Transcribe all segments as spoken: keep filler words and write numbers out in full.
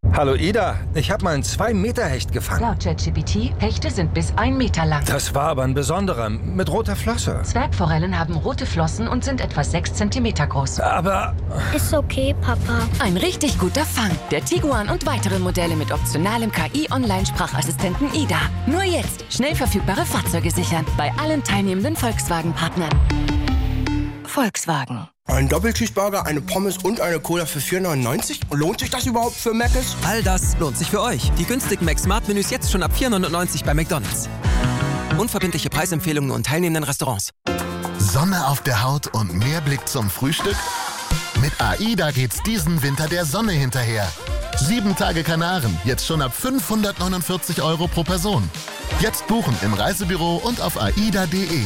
Hallo Ida, ich habe mal einen zwei Meter Hecht gefangen. Laut ChatGPT, Hechte sind bis ein Meter lang. Das war aber ein besonderer, mit roter Flosse. Zwergforellen haben rote Flossen und sind etwa sechs Zentimeter groß. Aber... Ist okay, Papa. Ein richtig guter Fang. Der Tiguan und weitere Modelle mit optionalem K I-Online-Sprachassistenten Ida. Nur jetzt schnell verfügbare Fahrzeuge sichern. Bei allen teilnehmenden Volkswagen-Partnern. Volkswagen. Ein Doppelcheeseburger, eine Pommes und eine Cola für vier neunundneunzig? Lohnt sich das überhaupt für Mc's? All das lohnt sich für euch. Die günstigen Mac-Smart-Menüs jetzt schon ab vier neunundneunzig bei McDonald's. Unverbindliche Preisempfehlungen nur in teilnehmenden Restaurants. Sonne auf der Haut und mehr Blick zum Frühstück? Mit AIDA geht's diesen Winter der Sonne hinterher. Sieben Tage Kanaren, jetzt schon ab fünfhundertneunundvierzig Euro pro Person. Jetzt buchen im Reisebüro und auf aida punkt de.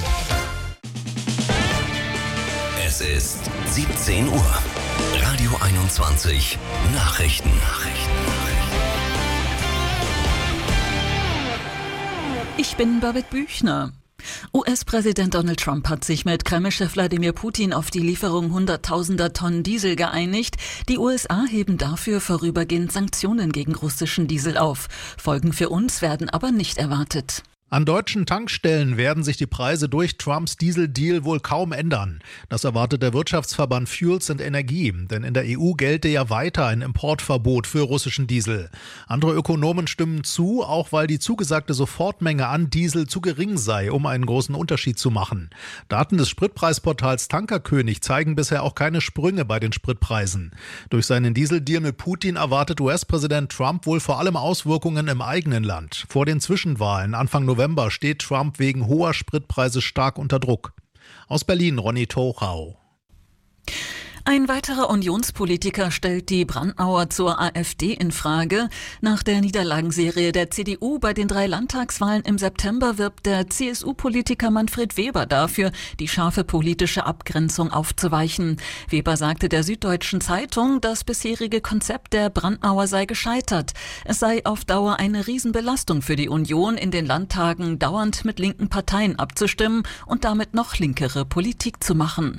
Es ist siebzehn Uhr. Radio einundzwanzig. Nachrichten. Nachrichten. Ich bin Babette Büchner. U S-Präsident Donald Trump hat sich mit Kreml-Chef Wladimir Putin auf die Lieferung hunderttausender Tonnen Diesel geeinigt. Die U S A heben dafür vorübergehend Sanktionen gegen russischen Diesel auf. Folgen für uns werden aber nicht erwartet. An deutschen Tankstellen werden sich die Preise durch Trumps Dieseldeal wohl kaum ändern. Das erwartet der Wirtschaftsverband Fuels and Energie, denn in der E U gelte ja weiter ein Importverbot für russischen Diesel. Andere Ökonomen stimmen zu, auch weil die zugesagte Sofortmenge an Diesel zu gering sei, um einen großen Unterschied zu machen. Daten des Spritpreisportals Tankerkönig zeigen bisher auch keine Sprünge bei den Spritpreisen. Durch seinen Dieseldeal mit Putin erwartet U S-Präsident Trump wohl vor allem Auswirkungen im eigenen Land. Vor den Zwischenwahlen Anfang November steht Trump wegen hoher Spritpreise stark unter Druck. Aus Berlin, Ronny Tochau. Ein weiterer Unionspolitiker stellt die Brandmauer zur AfD in Frage. Nach der Niederlagenserie der C D U bei den drei Landtagswahlen im September wirbt der C S U-Politiker Manfred Weber dafür, die scharfe politische Abgrenzung aufzuweichen. Weber sagte der Süddeutschen Zeitung, das bisherige Konzept der Brandmauer sei gescheitert. Es sei auf Dauer eine Riesenbelastung für die Union, in den Landtagen dauernd mit linken Parteien abzustimmen und damit noch linkere Politik zu machen.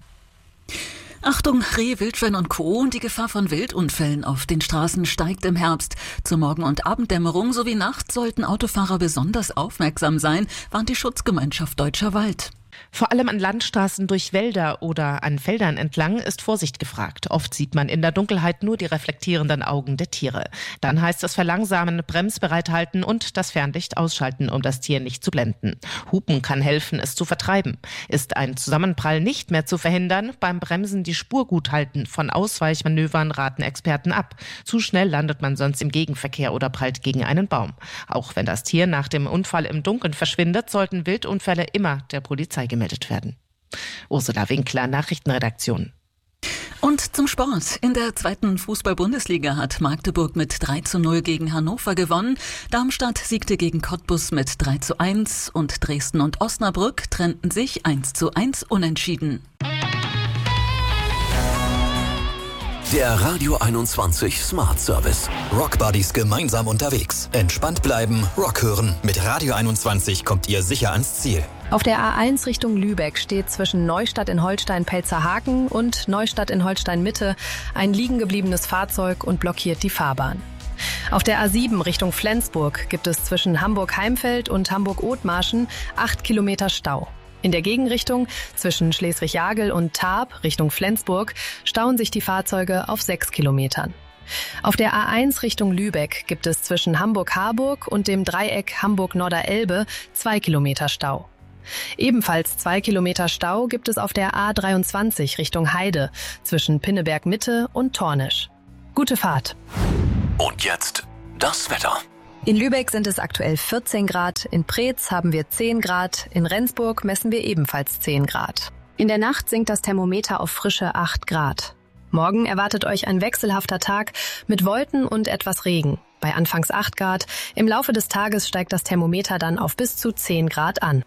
Achtung, Reh, Wildschwein und Co. Die Gefahr von Wildunfällen auf den Straßen steigt im Herbst. Zur Morgen- und Abenddämmerung sowie nachts sollten Autofahrer besonders aufmerksam sein, warnt die Schutzgemeinschaft Deutscher Wald. Vor allem an Landstraßen durch Wälder oder an Feldern entlang ist Vorsicht gefragt. Oft sieht man in der Dunkelheit nur die reflektierenden Augen der Tiere. Dann heißt es verlangsamen, bremsbereit halten und das Fernlicht ausschalten, um das Tier nicht zu blenden. Hupen kann helfen, es zu vertreiben. Ist ein Zusammenprall nicht mehr zu verhindern, beim Bremsen die Spur gut halten. Von Ausweichmanövern raten Experten ab. Zu schnell landet man sonst im Gegenverkehr oder prallt gegen einen Baum. Auch wenn das Tier nach dem Unfall im Dunkeln verschwindet, sollten Wildunfälle immer der Polizei gemeldet werden. Ursula Winkler, Nachrichtenredaktion. Und zum Sport. In der zweiten Fußball-Bundesliga hat Magdeburg mit drei zu null gegen Hannover gewonnen. Darmstadt siegte gegen Cottbus mit drei zu eins und Dresden und Osnabrück trennten sich eins zu eins unentschieden. Der Radio einundzwanzig Smart Service. Rock Buddies gemeinsam unterwegs. Entspannt bleiben, Rock hören. Mit Radio einundzwanzig kommt ihr sicher ans Ziel. Auf der A eins Richtung Lübeck steht zwischen Neustadt in Holstein-Pelzerhaken und Neustadt in Holstein-Mitte ein liegen gebliebenes Fahrzeug und blockiert die Fahrbahn. Auf der A sieben Richtung Flensburg gibt es zwischen Hamburg-Heimfeld und Hamburg-Othmarschen acht Kilometer Stau. In der Gegenrichtung zwischen Schleswig-Jagel und Tarp Richtung Flensburg stauen sich die Fahrzeuge auf sechs Kilometern. Auf der A eins Richtung Lübeck gibt es zwischen Hamburg-Harburg und dem Dreieck Hamburg-Norder-Elbe zwei Kilometer Stau. Ebenfalls zwei Kilometer Stau gibt es auf der A dreiundzwanzig Richtung Heide zwischen Pinneberg-Mitte und Tornisch. Gute Fahrt. Und jetzt das Wetter. In Lübeck sind es aktuell vierzehn Grad, in Preetz haben wir zehn Grad, in Rendsburg messen wir ebenfalls zehn Grad. In der Nacht sinkt das Thermometer auf frische acht Grad. Morgen erwartet euch ein wechselhafter Tag mit Wolken und etwas Regen. Bei anfangs acht Grad, im Laufe des Tages steigt das Thermometer dann auf bis zu zehn Grad an.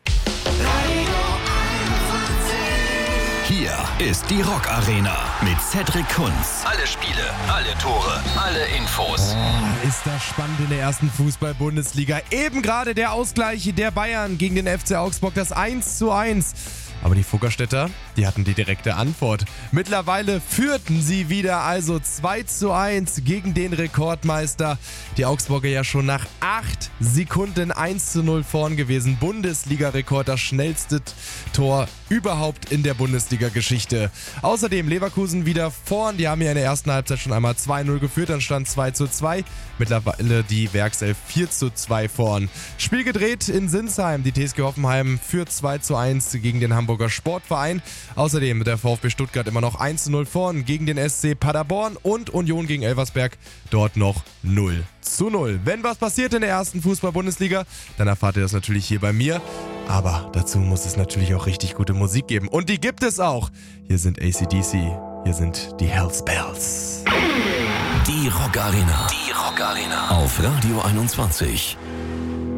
Hier ist die Rock Arena mit Cedric Kunz. Alle Spiele, alle Tore, alle Infos. Oh, ist das spannend in der ersten Fußball-Bundesliga. Eben gerade der Ausgleich der Bayern gegen den F C Augsburg, das eins zu eins. Aber die Fuggerstädter, die hatten die direkte Antwort. Mittlerweile führten sie wieder also zwei zu eins gegen den Rekordmeister. Die Augsburger ja schon nach acht Sekunden eins zu null vorn gewesen. Bundesliga-Rekord, das schnellste Tor überhaupt in der Bundesliga-Geschichte. Außerdem Leverkusen wieder vorn. Die haben ja in der ersten Halbzeit schon einmal zwei null geführt, dann stand zwei zu zwei. Mittlerweile die Werkself vier zu zwei vorn. Spiel gedreht in Sinsheim. Die T S G Hoffenheim führt zwei zu eins gegen den Hamburger Sportverein. Außerdem mit der VfB Stuttgart immer noch eins zu null vorn gegen den S C Paderborn und Union gegen Elversberg dort noch null zu null. Wenn was passiert in der ersten Fußball-Bundesliga, dann erfahrt ihr das natürlich hier bei mir. Aber dazu muss es natürlich auch richtig gute Musik geben. Und die gibt es auch. Hier sind A C D C, hier sind die Hells Bells. Die Rock Arena. Die Rock Arena. Auf Radio einundzwanzig.